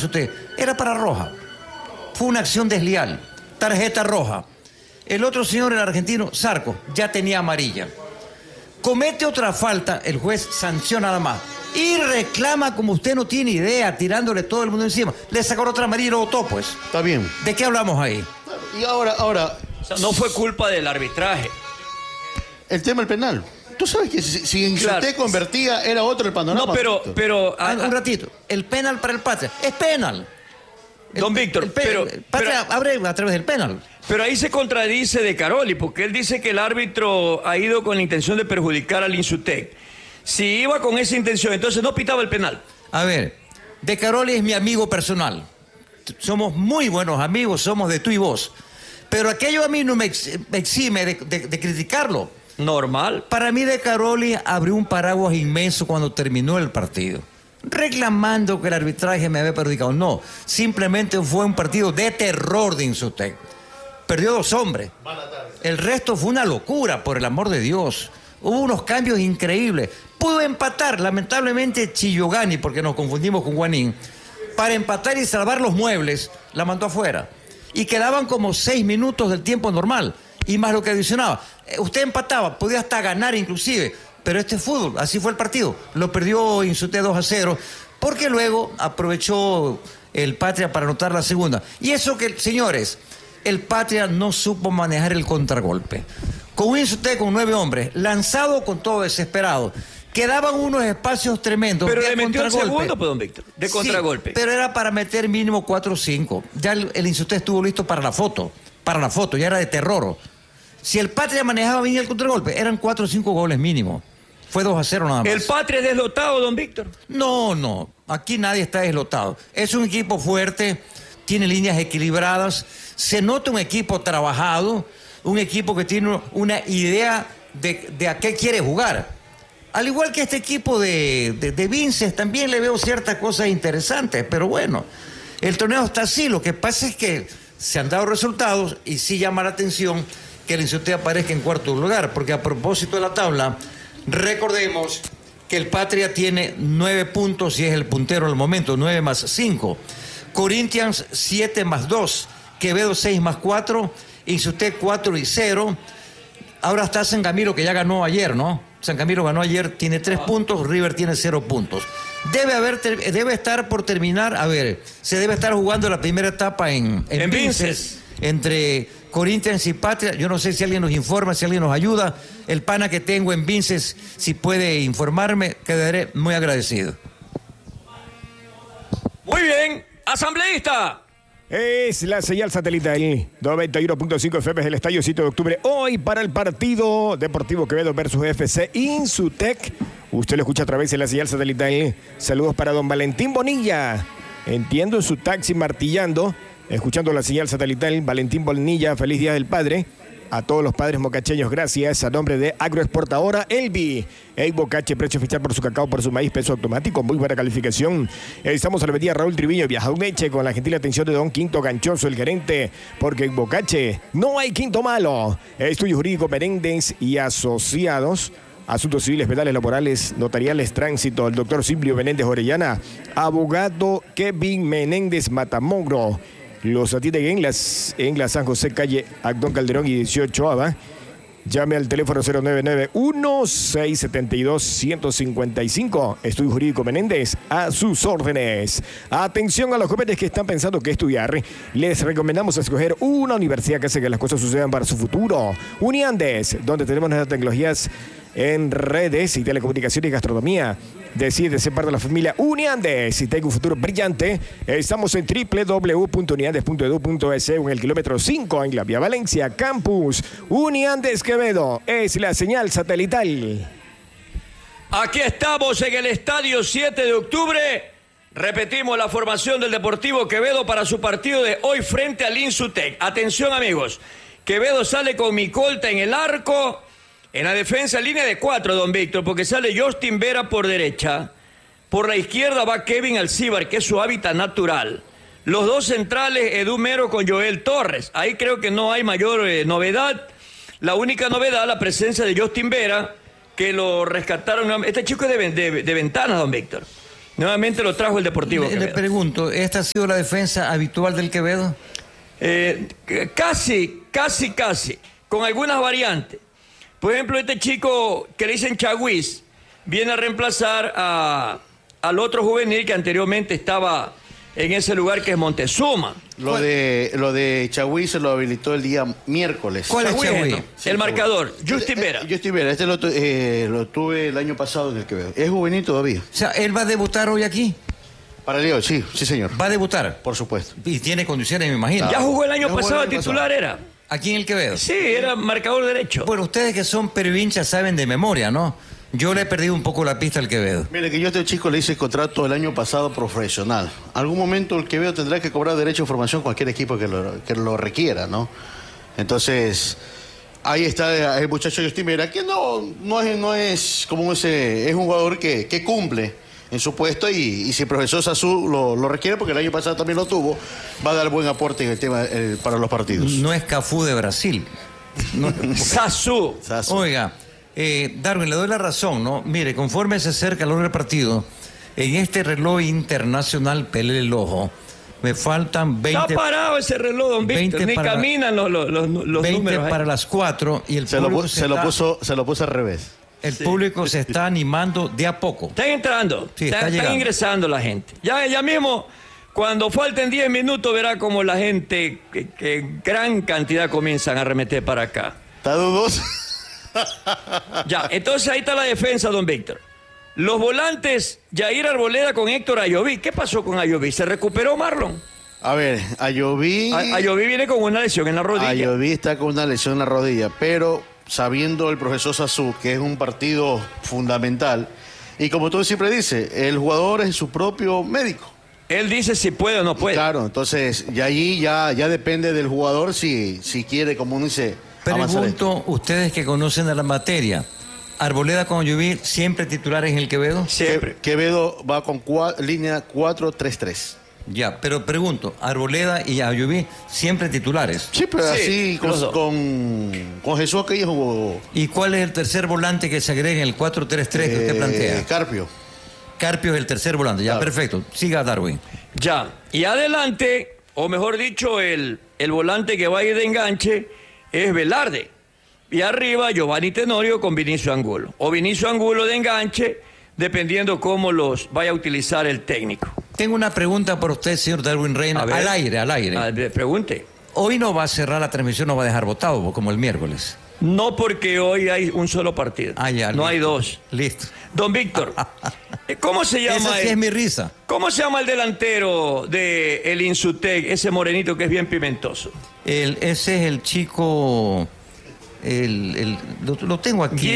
Insutec, era para roja. Fue una acción desleal, tarjeta roja. El otro señor, el argentino, Zarco, ya tenía amarilla. Comete otra falta, el juez sanciona nada más. Y reclama como usted no tiene idea, tirándole todo el mundo encima. Le sacó otra amarilla y lo votó, pues. Está bien. ¿De qué hablamos ahí? Y ahora... O sea, no fue culpa del arbitraje. El tema del penal. Tú sabes que si Insutec convertía, era otro el panorama. No, pero un ratito. El penal para el Patria. Es penal. Don Víctor, Patria abre a través del penal. Pero ahí se contradice De Caroli, porque él dice que el árbitro ha ido con la intención de perjudicar al Insutec. Si iba con esa intención, entonces no pitaba el penal. A ver, De Caroli es mi amigo personal. Somos muy buenos amigos, somos de tú y vos. Pero aquello a mí no me exime de criticarlo. Normal. Para mí De Caroli abrió un paraguas inmenso cuando terminó el partido, reclamando que el arbitraje me había perjudicado. No, simplemente fue un partido de terror de Insutec. Perdió 2 hombres. El resto fue una locura, por el amor de Dios. Hubo unos cambios increíbles. Pudo empatar, lamentablemente, Chillogani, porque nos confundimos con Guanín. Para empatar y salvar los muebles, la mandó afuera. Y quedaban como 6 minutos del tiempo normal. Y más lo que adicionaba. Usted empataba, podía hasta ganar inclusive. Pero este es fútbol, así fue el partido. Lo perdió Insutec 2-0, porque luego aprovechó el Patria para anotar la segunda. Y eso que, señores, el Patria no supo manejar el contragolpe. Con un Insutec con 9 hombres, lanzado con todo desesperado. Quedaban unos espacios tremendos. Pero le metió el segundo, pues, don Víctor, de contragolpe. Sí, pero era para meter mínimo 4 o 5. Ya el Insutec estuvo listo para la foto, ya era de terror. Si el Patria manejaba bien el contragolpe, eran 4 o 5 goles mínimo. Fue 2-0 nada más. ¿El Patria es deslotado, don Víctor? No, aquí nadie está deslotado. Es un equipo fuerte, tiene líneas equilibradas, se nota un equipo trabajado, un equipo que tiene una idea de a qué quiere jugar. Al igual que este equipo de Vinces, también le veo ciertas cosas interesantes, pero bueno, el torneo está así. Lo que pasa es que se han dado resultados y sí llama la atención que el Insutec aparezca en 4º lugar, porque a propósito de la tabla, recordemos que el Patria tiene 9 puntos y es el puntero al momento, 9 más 5. Corinthians 7 más 2, Quevedo 6 más 4, Insutec 4 y 0. Ahora está San Camilo, que ya ganó ayer, ¿no? San Camilo ganó ayer, tiene 3 puntos, River tiene 0 puntos. Debe estar por terminar, se debe estar jugando la primera etapa en Vinces, entre Corinthians y Patria. Yo no sé si alguien nos informa, si alguien nos ayuda. El pana que tengo en Vinces, si puede informarme, quedaré muy agradecido. Muy bien, asambleísta. Es la señal satelital 91.5 FM del Estadio 7 de octubre. Hoy para el partido Deportivo Quevedo versus FC Insutec. Usted lo escucha a través de la señal satelital. Saludos para don Valentín Bonilla. Entiendo en su taxi martillando, escuchando la señal satelital. Valentín Bonilla, feliz Día del Padre. A todos los padres mocacheños, gracias. A nombre de Agroexportadora Elvi. Ey Bocache, precio oficial por su cacao, por su maíz, peso automático, muy buena calificación. Estamos a la avenida Raúl Triviño, Viajauneche, con la gentil atención de don Quinto Ganchoso, el gerente, porque en Bocache no hay quinto malo. Estudio Jurídico Menéndez y Asociados. Asuntos civiles, penales, laborales, notariales, tránsito. El doctor Silvio Menéndez Orellana. Abogado Kevin Menéndez Matamogro. Los atienden en la San José, calle Agdón Calderón y 18 Ava. Llame al teléfono 099-1672-155. Estudio Jurídico Menéndez, a sus órdenes. Atención a los jóvenes que están pensando qué estudiar. Les recomendamos escoger una universidad que hace que las cosas sucedan para su futuro. Uniandes, donde tenemos nuevas tecnologías en redes y telecomunicaciones y gastronomía. Decide ser parte de la familia Uniandes y tenga un futuro brillante. Estamos en www.uniandes.edu.es en el kilómetro 5 en la Vía Valencia Campus. Uniandes Quevedo es la señal satelital. Aquí estamos en el Estadio 7 de octubre. Repetimos la formación del Deportivo Quevedo para su partido de hoy frente al Insutec. Atención, amigos. Quevedo sale con Micolta en el arco. En la defensa, línea de 4, don Víctor, porque sale Justin Vera por derecha. Por la izquierda va Kevin Alcíbar, que es su hábitat natural. Los dos centrales, Edu Mero con Joel Torres. Ahí creo que no hay mayor novedad. La única novedad, la presencia de Justin Vera, que lo rescataron. Este chico es de Ventanas, don Víctor. Nuevamente lo trajo el Deportivo Le Quevedo. pregunto, ¿esta ha sido la defensa habitual del Quevedo? Casi, con algunas variantes. Por ejemplo, este chico que le dicen Chagüís viene a reemplazar al otro juvenil que anteriormente estaba en ese lugar, que es Montezuma. Lo de Chagüí se lo habilitó el día miércoles. ¿Cuál es Chagüí, Chagüí? ¿no? El marcador, Justin Vera. Justin Vera, lo tuve el año pasado en el Quevedo. Es juvenil todavía. O sea, ¿él va a debutar hoy aquí? Para el día de hoy, sí, señor. ¿Va a debutar? Por supuesto. Y tiene condiciones, me imagino. Ya jugó el año Ya jugó el pasado, año titular era. Aquí en el Quevedo. Sí, era marcador derecho. Bueno, ustedes que son pervinchas saben de memoria, ¿no? Yo le he perdido un poco la pista al Quevedo. Mire, que yo a este chico le hice contrato el año pasado profesional. Algún momento el Quevedo tendrá que cobrar derecho de formación cualquier equipo que lo requiera, ¿no? Entonces, ahí está el muchacho Justin Vera, que no es como ese, es un jugador que cumple en su puesto y si el profesor Sazú lo requiere, porque el año pasado también lo tuvo, va a dar buen aporte en el tema para los partidos. No es Cafú de Brasil. No- Sazú. Oiga, Darwin, le doy la razón, ¿no? Mire, conforme se acerca la hora del partido, en este reloj internacional, pelele el ojo, me faltan 20... Está parado ese reloj, don Víctor. 20 Ni para- caminan los 20 números. para las 4 y el Se lo público puso al revés. el público se está animando de a poco. Están entrando, Sí, están llegando. ingresando la gente. Ya mismo, cuando falten 10 minutos, verá como la gente, que gran cantidad comienzan a arremeter para acá. ¿Está dudoso? Ya, entonces ahí está la defensa, don Víctor. Los volantes, Yair Arboleda con Héctor Ayoví. ¿Qué pasó con Ayoví? ¿Se recuperó Marlon? A ver, Ayoví... Ayoví viene con una lesión en la rodilla. Ayoví está con una lesión en la rodilla, pero sabiendo el profesor Sazú que es un partido fundamental, y como tú siempre dices, el jugador es su propio médico. Él dice si puede o no puede. Claro, entonces ya ahí ya depende del jugador si quiere, como uno dice, avanzar esto. Pregunto, ustedes que conocen de la materia, Arboleda con Ayoví, ¿siempre titulares en el Quevedo? Siempre. Quevedo va con línea 4-3-3. Ya, pero pregunto, Arboleda y Ayoví, ¿siempre titulares? Sí, pero Sí, así los dos. con Jesús que jugó ¿Y cuál es el tercer volante que se agrega en el 4-3-3 que usted plantea? Carpio. Carpio es el tercer volante, ya, Claro. perfecto. Siga, Darwin. Ya. Y adelante, o mejor dicho, el volante que va a ir de enganche es Velarde. Y arriba, Giovanni Tenorio con Vinicio Angulo. O Vinicio Angulo de enganche, dependiendo cómo los vaya a utilizar el técnico. Tengo una pregunta para usted, señor Darwin Reina, A ver. al aire. Pregunte. Hoy no va a cerrar la transmisión, no va a dejar votado, como el miércoles. No, porque hoy hay un solo partido. Ah, ya, no listo. hay dos. Listo. Don Víctor, ¿cómo se llama Esa sí es mi risa. ¿Cómo se llama el delantero de el Insutec, ese morenito que es bien pimentoso? Ese es el chico... lo tengo aquí.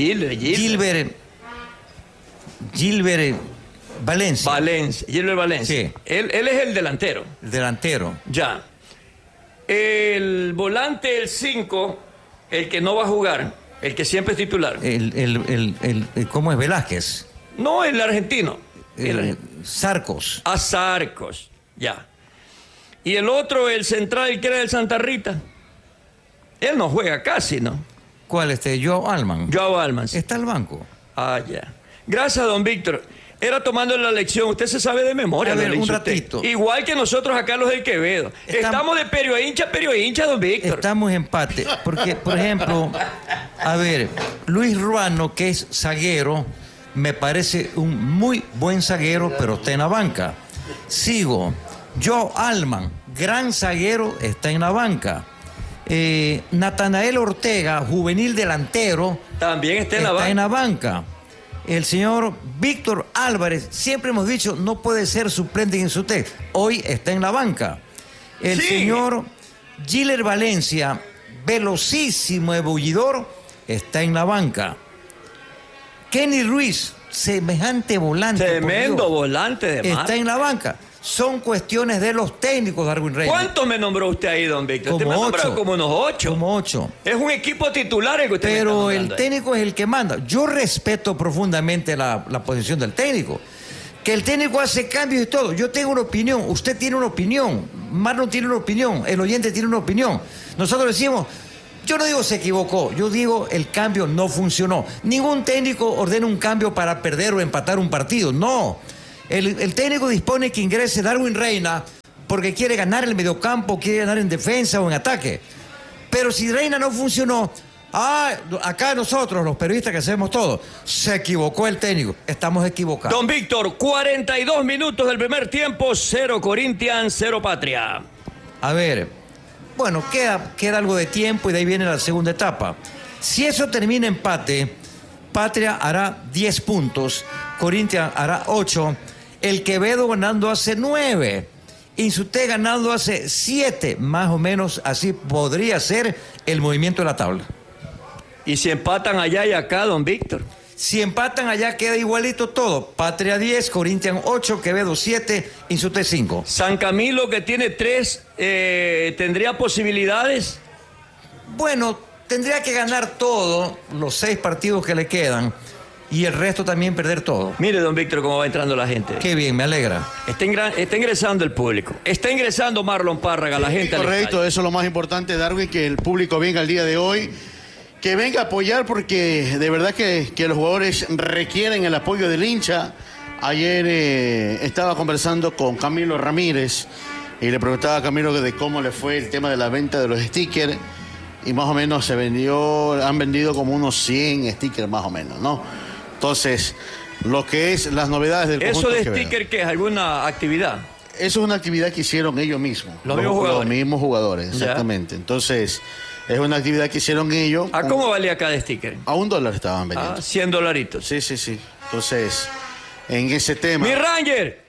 Gilbert Valencia. Gilbert Valencia. Sí. Él es el delantero. El delantero. Ya. El volante, el 5, el que no va a jugar, el que siempre es titular. ¿Cómo es? Velázquez. No, el argentino. Sarcos. A Zarcos. Ya. Y el otro, el central, el que era del Santa Rita. Él no juega casi, ¿no? ¿Cuál? Joao Alman. Joao Almas. Está al banco. Ah, ya. Gracias, don Víctor. Era tomando la lección. Usted se sabe de memoria. A ver, lo un hizo usted. ratito. Igual que nosotros acá los del Quevedo. Estamos de perio hincha, don Víctor. Estamos en empate. Porque, por ejemplo, a ver, Luis Ruano, que es zaguero, me parece un muy buen zaguero, pero está en la banca. Sigo. Joao Alman, gran zaguero, está en la banca. Natanael Ortega, juvenil delantero, También está en la está banca. en la banca. El señor Víctor Álvarez, siempre hemos dicho, no puede ser suplente en Insutec. Hoy está en la banca. El Sí. señor Giller Valencia, velocísimo ebullidor, está en la banca. Kenny Ruiz, semejante volante. por Tremendo Dios, volante de mar. está en la banca. Son cuestiones de los técnicos, Darwin Reyes. ¿Cuántos me nombró usted ahí, don Víctor? Usted me ha Como nombrado 8. como unos 8. Como 8. Es un equipo titular el que usted me está Pero nombrando el ahí. técnico es el que manda. Yo respeto profundamente la posición del técnico. Que el técnico hace cambios y todo. Yo tengo una opinión, usted tiene una opinión, Marlon tiene una opinión, el oyente tiene una opinión. Nosotros decimos, yo no digo se equivocó, yo digo el cambio no funcionó. Ningún técnico ordena un cambio para perder o empatar un partido, no. El técnico dispone que ingrese Darwin Reina porque quiere ganar en el mediocampo, quiere ganar en defensa o en ataque. Pero si Reina no funcionó, acá nosotros, los periodistas que hacemos todo, se equivocó el técnico. Estamos equivocados. Don Víctor, 42 minutos del primer tiempo, 0 Corinthians, 0 Patria. A ver, bueno, queda algo de tiempo y de ahí viene la segunda etapa. Si eso termina empate, Patria hará 10 puntos, Corinthians hará 8, el Quevedo ganando hace 9. Insutec ganando hace 7, más o menos así podría ser el movimiento de la tabla. ¿Y si empatan allá y acá, don Víctor? Si empatan allá queda igualito todo. Patria 10, Corinthians 8, Quevedo 7, Insutec 5. San Camilo, que tiene 3, ¿tendría posibilidades? Bueno, tendría que ganar todo, los 6 partidos que le quedan, y el resto también perder todo. Mire, don Víctor, cómo va entrando la gente. Qué bien, me alegra. Está ingresando el público. Está ingresando Marlon Párraga, la gente. Correcto, eso es lo más importante, Darwin, que el público venga el día de hoy, que venga a apoyar, porque de verdad que los jugadores requieren el apoyo del hincha. Ayer estaba conversando con Camilo Ramírez y le preguntaba a Camilo de cómo le fue el tema de la venta de los stickers, y más o menos han vendido como unos 100 stickers más o menos, ¿no? Entonces, lo que es las novedades del conjunto ¿Eso de Quevedo. sticker qué es? ¿Alguna actividad? Eso es una actividad que hicieron ellos mismos. Los mismos jugadores. Los mismos jugadores, exactamente. Entonces, es una actividad que hicieron ellos. ¿A cómo valía cada sticker? A $1 estaban vendiendo. $100. Sí. Entonces, en ese tema... ¡Mi Ranger!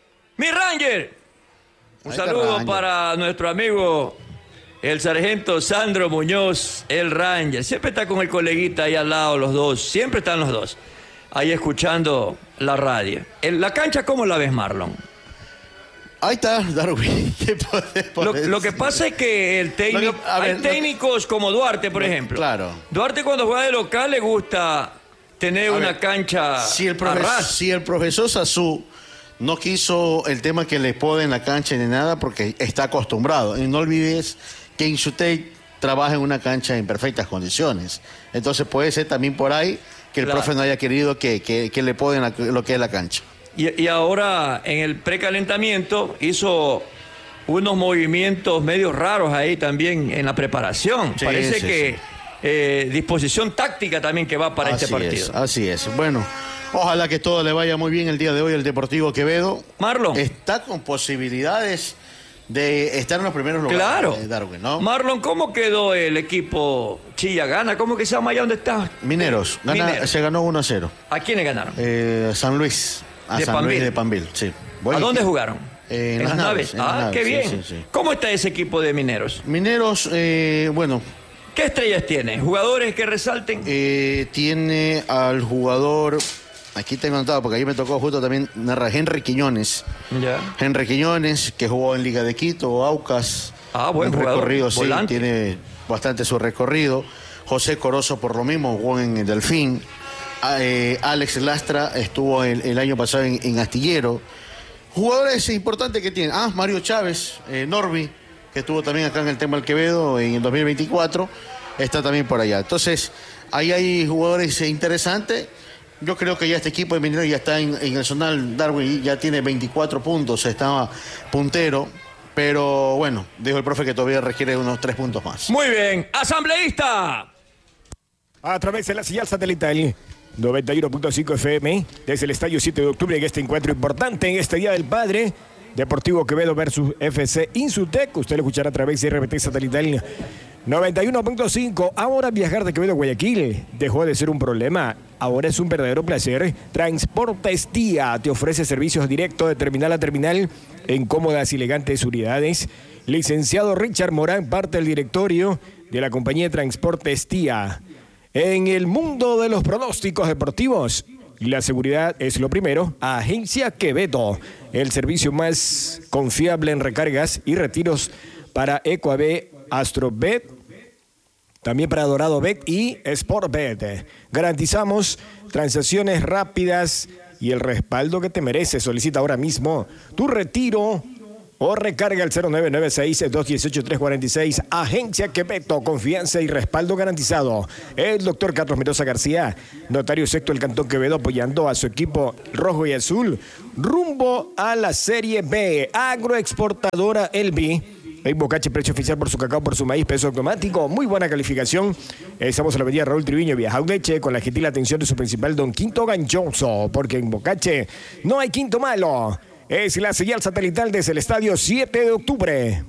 Un saludo Ranger para nuestro amigo, el sargento Sandro Muñoz, el Ranger. Siempre está con el coleguita ahí al lado, los dos. Siempre están los dos ahí escuchando la radio. ¿La cancha cómo la ves, Marlon? Ahí está, Darwin. ¿Qué podés Lo que pasa es que el técnico... hay técnicos como Duarte, por ejemplo. Claro. Duarte, cuando juega de local, le gusta tener una cancha si el a profesor Sazú no quiso el tema que le ponen la cancha ni nada, porque está acostumbrado. Y no olvides que Insutec trabaja en una cancha en perfectas condiciones. Entonces puede ser también por ahí que el profe no haya querido que le ponen lo que es la cancha. Y ahora en el precalentamiento hizo unos movimientos medio raros ahí también en la preparación. Sí, Parece que disposición táctica también que va para este partido. Así es. Bueno, ojalá que todo le vaya muy bien el día de hoy el Deportivo Quevedo. Marlon. Está con posibilidades de estar en los primeros lugares. Claro. Darwin, ¿no? Marlon, ¿cómo quedó el equipo Chilla Gana? ¿Cómo que se llama allá donde está? Mineros. Se ganó 1-0. ¿A quiénes ganaron? San Luis. De San Pambil. Luis de Pambil, sí. ¿A dónde jugaron? En las naves. Qué bien. Sí. ¿Cómo está ese equipo de Mineros? Mineros, bueno, ¿Qué estrellas tiene? ¿Jugadores que resalten? tiene al jugador, aquí tengo anotado porque ahí me tocó justo también narrar, Henry Quiñones. Ya. Henry Quiñones, que jugó en Liga de Quito, Aucas. Buen jugador. Recorrido, sí, volante. tiene bastante su recorrido. José Corozo, por lo mismo, jugó en el Delfín. Alex Lastra estuvo el año pasado en Astillero. Jugadores importantes que tienen. Mario Chávez, Norby, que estuvo también acá en el tema del Quevedo en el 2024, está también por allá. Entonces, ahí hay jugadores interesantes. Yo creo que ya este equipo de Mineros ya está en el zonal. Darwin ya tiene 24 puntos, estaba puntero. Pero bueno, dijo el profe que todavía requiere unos 3 puntos más. Muy bien. Asambleísta. A través de la señal satelital 91.5 FM, desde el Estadio 7 de Octubre, en este encuentro importante, en este Día del Padre, Deportivo Quevedo versus FC Insutec. Usted lo escuchará a través de RBT satelital 91.5. Ahora viajar de Quevedo a Guayaquil dejó de ser un problema. Ahora es un verdadero placer. Transportes Tía te ofrece servicios directos de terminal a terminal en cómodas y elegantes unidades. Licenciado Richard Morán, parte del directorio de la compañía de Transportes Tía. En el mundo de los pronósticos deportivos, la seguridad es lo primero. Agencia Quevedo, el servicio más confiable en recargas y retiros para EcoAB, Astrobet, también para Dorado Bet y Sportbet. Garantizamos transacciones rápidas y el respaldo que te mereces. Solicita ahora mismo tu retiro o recarga al 0996-218-346. Agencia Quevedo, confianza y respaldo garantizado. El doctor Carlos Mendoza García, notario sexto del Cantón Quevedo, apoyando a su equipo rojo y azul rumbo a la Serie B. Agroexportadora Elbi. En Bocache, precio oficial por su cacao, por su maíz, peso automático. Muy buena calificación. Estamos en la avenida Raúl Triviño, Vieja Leche, con la gentil atención de su principal, don Quinto Ganchoso. Porque en Bocache no hay quinto malo. Es la señal satelital desde el estadio 7 de octubre.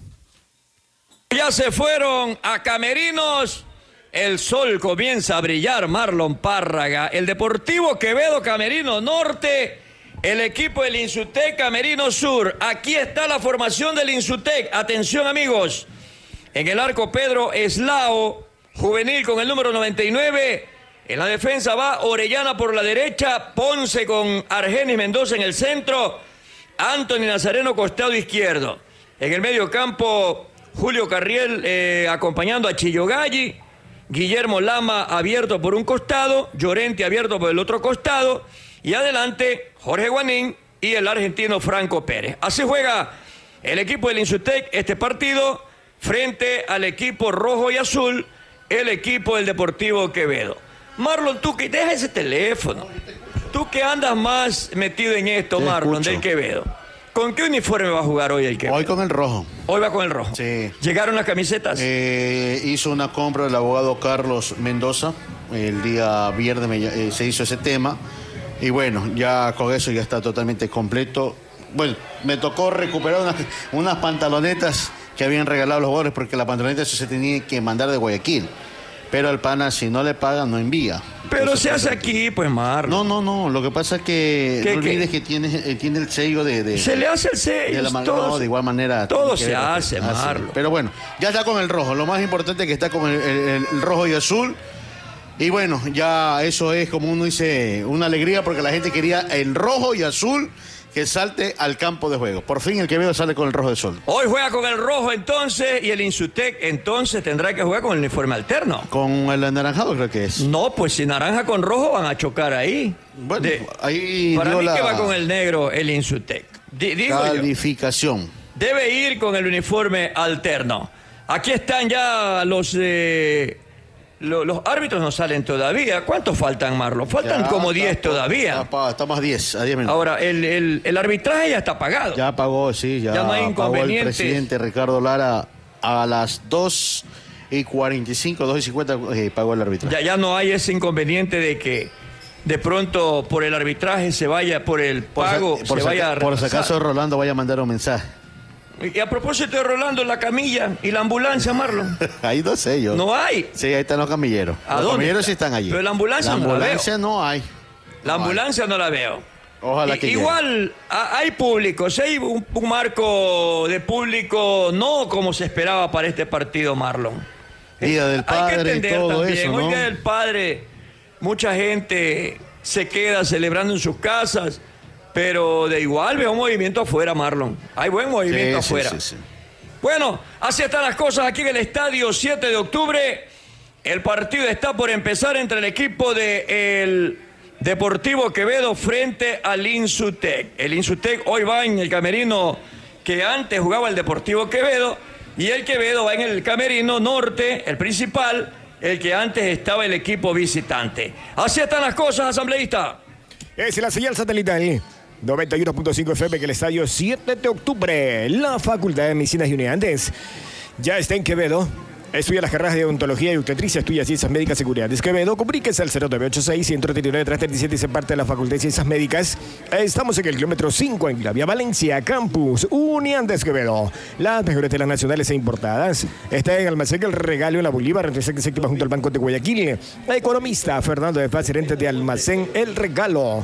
Ya se fueron a camerinos. El sol comienza a brillar, Marlon Párraga. El Deportivo Quevedo, Camerino Norte. El equipo del Insutec, Camerino Sur. Aquí está la formación del Insutec. Atención, amigos. En el arco, Pedro Eslao, juvenil con el número 99. En la defensa va Orellana por la derecha. Ponce con Argenis Mendoza en el centro. Anthony Nazareno, costado izquierdo. En el medio campo, Julio Carriel acompañando a Chillogalli. Guillermo Lama abierto por un costado. Llorente abierto por el otro costado. Y adelante, Jorge Guanín y el argentino Franco Pérez. Así juega el equipo del Insutec este partido frente al equipo rojo y azul, el equipo del Deportivo Quevedo. Marlon, tú que deja ese teléfono. Tú que andas más metido en esto, Marlon, del Quevedo. ¿Con qué uniforme va a jugar hoy el Quevedo? Hoy con el rojo. Hoy va con el rojo. Sí. ¿Llegaron las camisetas? Hizo una compra el abogado Carlos Mendoza. El día viernes se hizo ese tema. Y bueno, ya con eso ya está totalmente completo. Bueno, me tocó recuperar unas pantalonetas que habían regalado los jugadores porque la pantaloneta eso se tenía que mandar de Guayaquil. Pero al pana, si no le pagan, no envía. Pero entonces, se hace aquí, pues, Marlon. No. Lo que pasa es que no olvides que tiene el sello de... Se le hace el sello. De igual manera... Todo se hace, Marlon. Pero bueno, ya está con el rojo. Lo más importante es que está con el rojo y azul. Y bueno, ya eso es, como uno dice, una alegría porque la gente quería el rojo y azul que salte al campo de juego. Por fin el Quevedo sale con el rojo de sol. Hoy juega con el rojo entonces y el Insutec entonces tendrá que jugar con el uniforme alterno. Con el anaranjado creo que es. No, pues si naranja con rojo van a chocar ahí. Bueno, ahí para mí que va con el negro el Insutec. Calificación. Yo, debe ir con el uniforme alterno. Aquí están ya los árbitros no salen todavía. ¿Cuántos faltan, Marlon? Faltan ya, como 10 todavía. Estamos a 10 minutos. Ahora, el arbitraje ya está pagado. Ya pagó, sí. Ya no hay inconvenientes. Pagó el presidente Ricardo Lara a las 2:45, 2:50 pagó el arbitraje. Ya no hay ese inconveniente de que de pronto por el arbitraje se vaya, por el pago se vaya a retrasar. Por si acaso Rolando vaya a mandar un mensaje. Y a propósito de Rolando, la camilla y la ambulancia, Marlon. Ahí no sé yo. ¿No hay? Sí, ahí están los camilleros. Los camilleros sí están allí. Pero la ambulancia no la veo. La ambulancia no hay. La ambulancia no la veo. Ojalá que igual hay público, hay un marco de público no como se esperaba para este partido, Marlon. Día del Padre, hay que entender y todo también, eso, ¿no? Hoy Día del Padre, mucha gente se queda celebrando en sus casas. Pero de igual veo un movimiento afuera, Marlon. Hay buen movimiento afuera. Sí. Bueno, así están las cosas aquí en el estadio 7 de octubre. El partido está por empezar entre el equipo del Deportivo Quevedo frente al Insutec. El Insutec hoy va en el camerino que antes jugaba el Deportivo Quevedo. Y el Quevedo va en el camerino norte, el principal, el que antes estaba el equipo visitante. Así están las cosas, asambleísta. Es la señal satelital 91.5 FM que el estadio 7 de octubre. La Facultad de Medicinas y Unidades ya está en Quevedo. Estudia las carreras de odontología y obstetricia, estudia ciencias médicas y seguridad. Quevedo, comuníquese al 0986-139-337 y se parte de la Facultad de Ciencias Médicas. Estamos en el kilómetro 5 en la Vía Valencia, Campus Uniandes Quevedo. Las mejores telas nacionales e importadas. Está en Almacén El Regalo en la Bolívar, entre sexta y séptima junto al Banco de Guayaquil. Economista Fernando de Paz, gerente de Almacén El Regalo.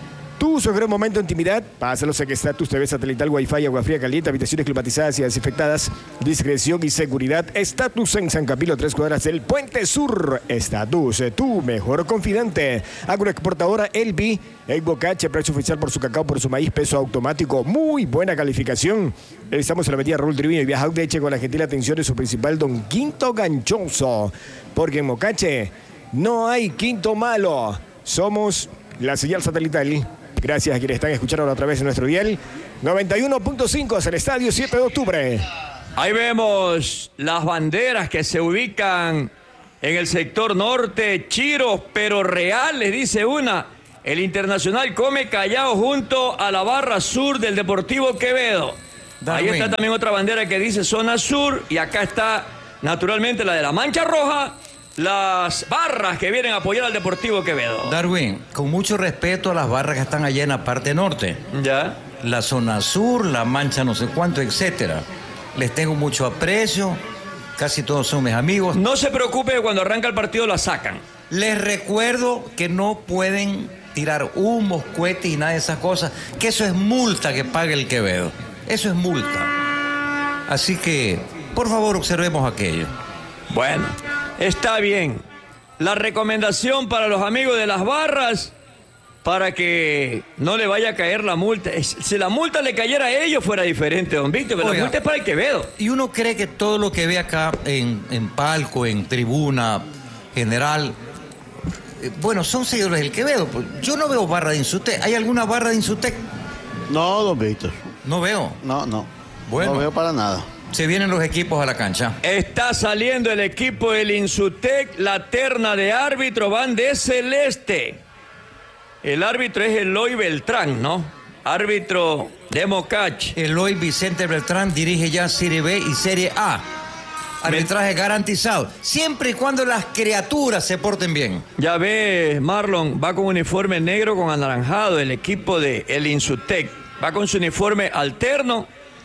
Tu gran momento de intimidad, pásalo en Estatus TV satelital, Wi-Fi, agua fría caliente, habitaciones climatizadas y desinfectadas, discreción y seguridad. Estatus en San Camilo, 3 cuadras del Puente Sur. Estatus, tu mejor confidente. Agroexportadora Elbi, en Bocache, precio oficial por su cacao, por su maíz, peso automático, muy buena calificación. Estamos en la avenida Raúl Triviño y Vieja Leche con la gentil atención de su principal, don Quinto Ganchoso. Porque en Bocache no hay quinto malo. Somos la señal satelital Gracias a quienes están escuchando a través de nuestro dial 91.5 hacia el estadio 7 de octubre. Ahí vemos las banderas que se ubican en el sector norte, chiros pero reales, dice una. El Internacional come callado junto a la barra sur del Deportivo Quevedo. Ahí está también otra bandera que dice zona sur y acá está naturalmente la de la mancha roja, las barras que vienen a apoyar al Deportivo Quevedo. Darwin, con mucho respeto a las barras que están allá en la parte norte. Ya. La zona sur, la mancha no sé cuánto, etcétera. Les tengo mucho aprecio, casi todos son mis amigos. No se preocupe, cuando arranca el partido la sacan. Les recuerdo que no pueden tirar humos, cohetes y nada de esas cosas, que eso es multa que pague el Quevedo. Eso es multa. Así que, por favor, observemos aquello. Bueno, está bien. La recomendación para los amigos de las barras, para que no le vaya a caer la multa. Si la multa le cayera a ellos fuera diferente, don Víctor, pero la multa es para el Quevedo. Y uno cree que todo lo que ve acá en palco, en tribuna general, bueno, son seguidores del Quevedo. Pues yo no veo barra de Insutec. ¿Hay alguna barra de Insutec? No, don Víctor. No veo. No. Bueno. No veo para nada. Se vienen los equipos a la cancha. Está saliendo el equipo del Insutec, la terna de árbitro van de celeste. El árbitro es Eloy Beltrán, ¿no? Árbitro de Mocach. Eloy Vicente Beltrán dirige ya Serie B y Serie A. Arbitraje garantizado, siempre y cuando las criaturas se porten bien. Ya ve, Marlon, va con uniforme negro con anaranjado, el equipo de el Insutec. Va con su uniforme alterno.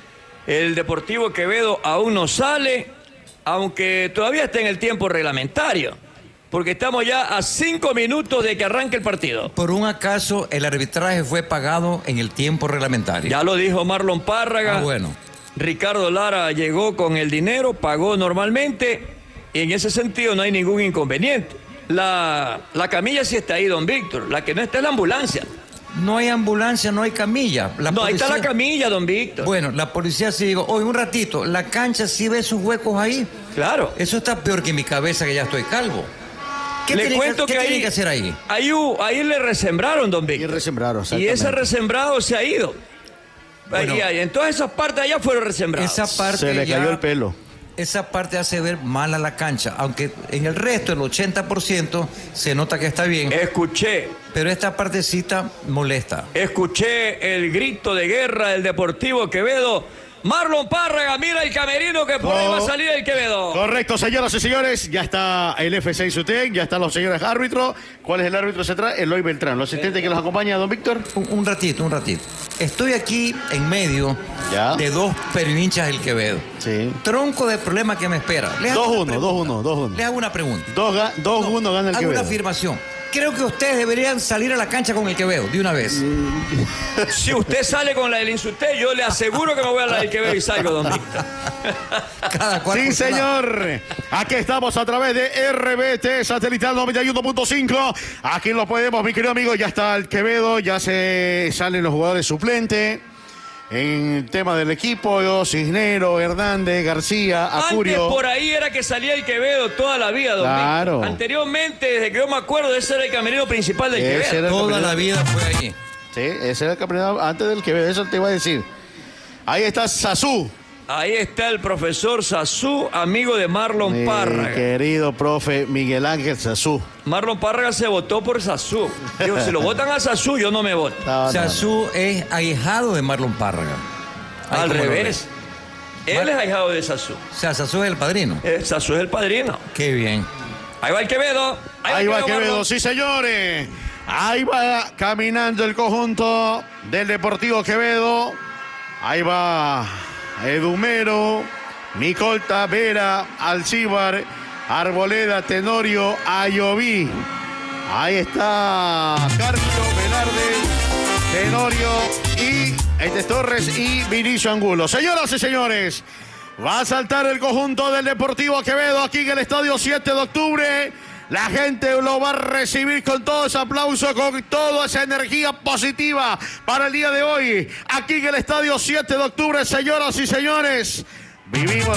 El Deportivo Quevedo aún no sale, aunque todavía está en el tiempo reglamentario, porque estamos ya a 5 minutos de que arranque el partido. Por un acaso, el arbitraje fue pagado en el tiempo reglamentario. Ya lo dijo Marlon Párraga. Bueno. Ricardo Lara llegó con el dinero, pagó normalmente, y en ese sentido no hay ningún inconveniente. La camilla sí está ahí, don Víctor. La que no está es la ambulancia. No hay ambulancia, no hay camilla. Ahí está la camilla, don Víctor. Bueno, la policía sí dijo, oye, un ratito, la cancha sí ve sus huecos ahí. Claro. Eso está peor que mi cabeza, que ya estoy calvo. ¿Qué le cuento ¿qué que tiene que hacer ahí? Ahí le resembraron, don Víctor. Y resembraron, y ese resembrado se ha ido. Bueno, ahí, en todas esas partes allá fueron resembrados. Esa parte se le cayó el pelo. Esa parte hace ver mal a la cancha, aunque en el resto, el 80%, se nota que está bien. Escuché. Pero esta partecita molesta. Escuché el grito de guerra del Deportivo Quevedo. Marlon Párraga, mira el camerino que por ahí va a salir el Quevedo. Correcto, señoras y señores, ya está el FC Insutec, ya están los señores árbitros. ¿Cuál es el árbitro central? Eloy Beltrán. ¿Los asistentes que los acompaña, don Víctor? Un ratito. Estoy aquí en medio de dos pervinchas del Quevedo. Sí. Tronco de problema que me espera. 2-1. Les hago una pregunta. 2-1 gana el Hago Quevedo. una afirmación. Creo que ustedes deberían salir a la cancha con el Quevedo, de una vez. Si usted sale con la del Insutec, yo le aseguro que me voy a la del Quevedo y salgo, don Víctor. Cada cual Sí, por su lado. señor. Aquí estamos a través de RBT Satelital 91.5. Aquí lo podemos, mi querido amigo. Ya está el Quevedo, ya se salen los jugadores suplentes. En el tema del equipo, Cisnero, Hernández, García, Acurio. Antes por ahí era que salía el Quevedo toda la vida, don Claro. Víctor. Anteriormente, desde que yo me acuerdo, ese era el camerino principal del Ese Quevedo. era el Toda campeonato. la vida fue allí. Sí, ese era el campeonato antes del Quevedo, eso te iba a decir. Ahí está Sazú. Ahí está el profesor Sazú, amigo de Marlon Mi Párraga. querido profe Miguel Ángel Sazú. Marlon Párraga se votó por Sazú. Digo, si lo votan a Sazú, yo no me voto. Sazú es ahijado de Marlon Párraga. Ahí Al como lo revés. Él es ahijado de Sazú. O sea, Sazú es el padrino. Sazú es el padrino. Qué bien. Ahí va el Quevedo. Ahí va Quevedo, Marlon. sí señores. Ahí va caminando el conjunto del Deportivo Quevedo. Ahí va Edumero, Micolta, Vera, Alcíbar, Arboleda, Tenorio, Ayoví. Ahí está Carlos Velarde, Tenorio y Torres y Vinicio Angulo. Señoras y señores, va a saltar el conjunto del Deportivo Quevedo aquí en el Estadio 7 de octubre. La gente lo va a recibir con todo ese aplauso, con toda esa energía positiva para el día de hoy. Aquí en el Estadio 7 de octubre, señoras y señores, vivimos